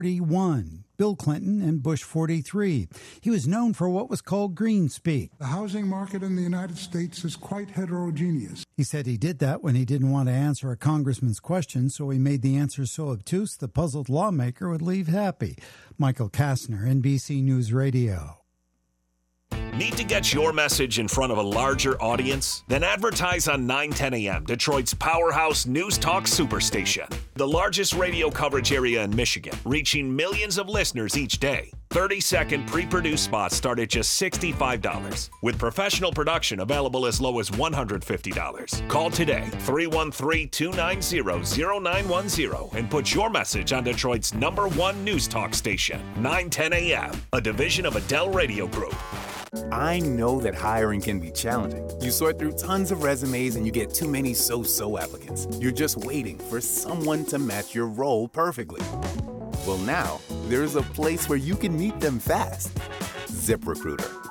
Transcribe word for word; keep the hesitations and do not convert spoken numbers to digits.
forty-one, Bill Clinton and Bush forty-three. He was known for what was called green speak. The housing market in the United States is quite heterogeneous. He said he did that when he didn't want to answer a congressman's question, so he made the answer so obtuse the puzzled lawmaker would leave happy. Michael Kastner, N B C News Radio. Need to get your message in front of a larger audience? Then advertise on nine ten A M, Detroit's powerhouse news talk superstation. The largest radio coverage area in Michigan, reaching millions of listeners each day. thirty-second pre-produced spots start at just sixty-five dollars, with professional production available as low as one hundred fifty dollars. Call today, three one three, two nine zero, zero nine one zero, and put your message on Detroit's number one news talk station, nine ten A M, a division of Adele Radio Group. I know that hiring can be challenging. You sort through tons of resumes and you get too many so-so applicants. You're just waiting for someone to match your role perfectly. Well, now, there's a place where you can meet them fast. ZipRecruiter.